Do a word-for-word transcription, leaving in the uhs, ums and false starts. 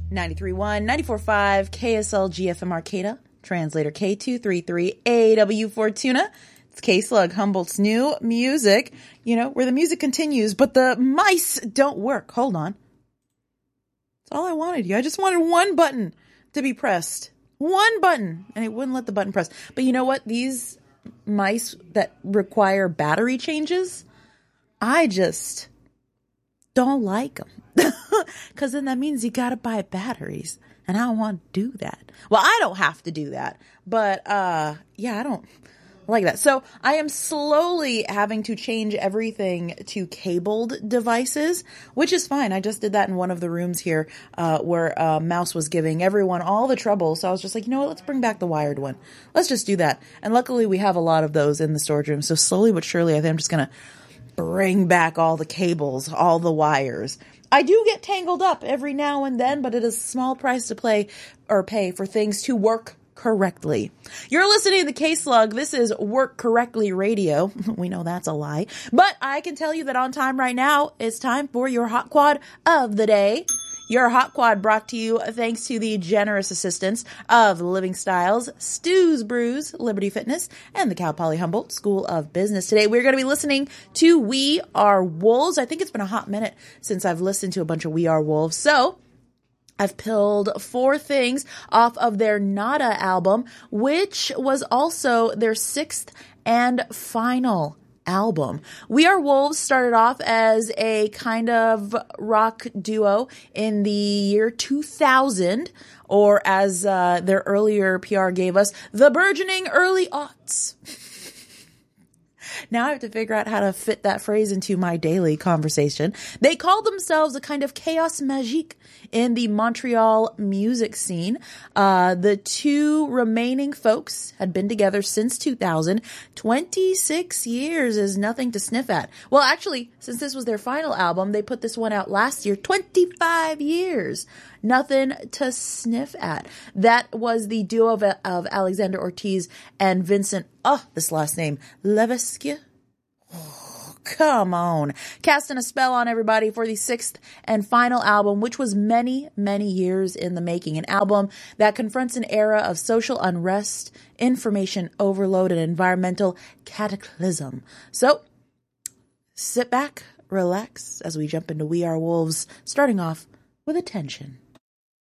ninety-three point one, ninety-four point five, K S L G F M Arcata, translator K two thirty-three, A W Fortuna. It's K-Slug, Humboldt's new music, you know, where the music continues, but the mice don't work. Hold on. That's all I wanted you. I just wanted one button to be pressed. One button, and it wouldn't let the button press. But you know what? These mice that require battery changes, I just don't like them. Because then that means you got to buy batteries. And I don't want to do that. Well, I don't have to do that. But, uh, yeah, I don't like that. So I am slowly having to change everything to cabled devices, which is fine. I just did that in one of the rooms here, uh, where uh, Mouse was giving everyone all the trouble. So I was just like, you know what? Let's bring back the wired one. Let's just do that. And luckily we have a lot of those in the storage room. So slowly but surely, I think I'm just going to bring back all the cables, all the wires. I do get tangled up every now and then, but it is a small price to play or pay for things to work correctly. You're listening to the K-Slug. This is Work Correctly Radio. We know that's a lie. But I can tell you that on time right now, it's time for your Hot Quad of the day. Your Hot Quad brought to you thanks to the generous assistance of Living Styles, Stu's Brews, Liberty Fitness, and the Cal Poly Humboldt School of Business. Today, we're going to be listening to We Are Wolves. I think it's been a hot minute since I've listened to a bunch of We Are Wolves. So I've pulled four things off of their Nada album, which was also their sixth and final album. We Are Wolves started off as a kind of rock duo in the year two thousand, or as uh, their earlier P R gave us, the burgeoning early aughts. Now I have to figure out how to fit that phrase into my daily conversation. They called themselves a kind of chaos magique in the Montreal music scene. Uh, the two remaining folks had been together since two thousand. twenty-six years is nothing to sniff at. Well, actually, since this was their final album, they put this one out last year. twenty-five years. Nothing to sniff at. That was the duo of, of Alexander Ortiz and Vincent, oh, this last name, Levesque. Oh, come on. Casting a spell on everybody for the sixth and final album, which was many, many years in the making. An album that confronts an era of social unrest, information overload, and environmental cataclysm. So, sit back, relax, as we jump into We Are Wolves, starting off with Attention.